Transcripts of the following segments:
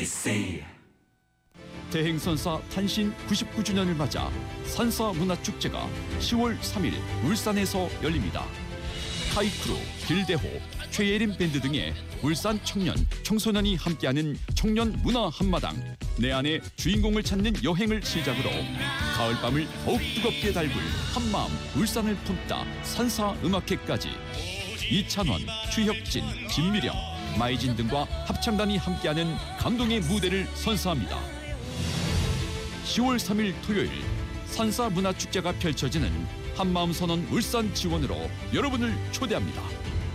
MBC 대행선사 탄신 99주년을 맞아 산사문화축제가 10월 3일 울산에서 열립니다. 카이크루, 길대호, 최예림 밴드 등의 울산 청년, 청소년이 함께하는 청년 문화 한마당, 내 안의 주인공을 찾는 여행을 시작으로 가을밤을 더욱 뜨겁게 달굴 한마음 울산을 품다 산사음악회까지 이찬원, 최혁진, 김미령, 마이진 등과 합창단이 함께하는 감동의 무대를 선사합니다. 10월 3일 토요일 산사문화축제가 펼쳐지는 한마음선언 울산 지원으로 여러분을 초대합니다.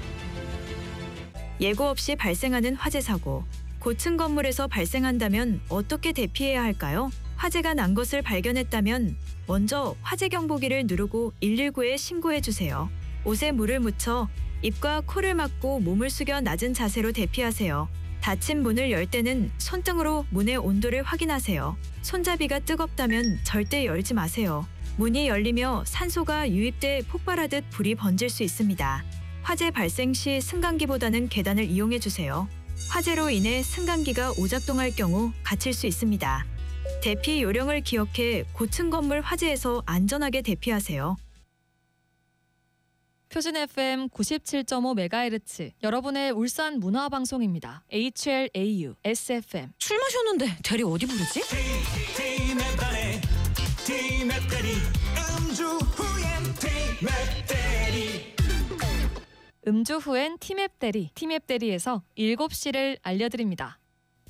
예고 없이 발생하는 화재 사고. 고층 건물에서 발생한다면 어떻게 대피해야 할까요? 화재가 난 것을 발견했다면 먼저 화재 경보기를 누르고 119에 신고해 주세요. 옷에 물을 묻혀 입과 코를 막고 몸을 숙여 낮은 자세로 대피하세요. 닫힌 문을 열 때는 손등으로 문의 온도를 확인하세요. 손잡이가 뜨겁다면 절대 열지 마세요. 문이 열리며 산소가 유입돼 폭발하듯 불이 번질 수 있습니다. 화재 발생 시 승강기보다는 계단을 이용해 주세요. 화재로 인해 승강기가 오작동할 경우 갇힐 수 있습니다. 대피 요령을 기억해 고층 건물 화재에서 안전하게 대피하세요. 표준 FM 97.5MHz 여러분의 울산 문화방송입니다. HLAU SFM. 술 마셨는데 대리 어디 부르지? 음주 후엔 티맵 대리. 티맵 대리에서 7시를 알려드립니다.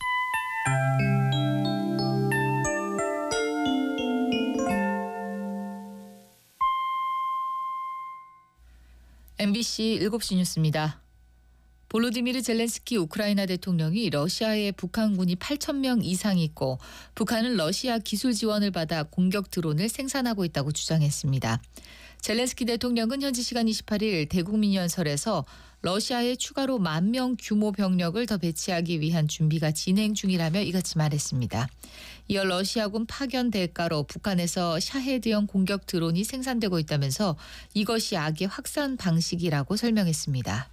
MBC 7시 뉴스입니다. 볼로디미르 젤렌스키 우크라이나 대통령이 러시아에 북한군이 8,000명 이상 있고 북한은 러시아 기술 지원을 받아 공격 드론을 생산하고 있다고 주장했습니다. 젤렌스키 대통령은 현지 시간 28일 대국민연설에서 러시아에 추가로 10,000명 규모 병력을 더 배치하기 위한 준비가 진행 중이라며 이같이 말했습니다. 이어 러시아군 파견 대가로 북한에서 샤헤드형 공격 드론이 생산되고 있다면서 이것이 악의 확산 방식이라고 설명했습니다.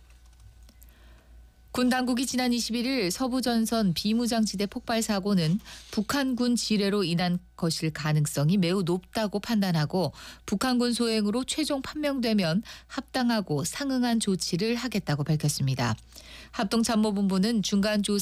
군 당국이 지난 21일 서부전선 비무장지대 폭발 사고는 북한군 지뢰로 인한 것일 가능성이 매우 높다고 판단하고 북한군 소행으로 최종 판명되면 합당하고 상응한 조치를 하겠다고 밝혔습니다. 합동참모본부는 중간 조사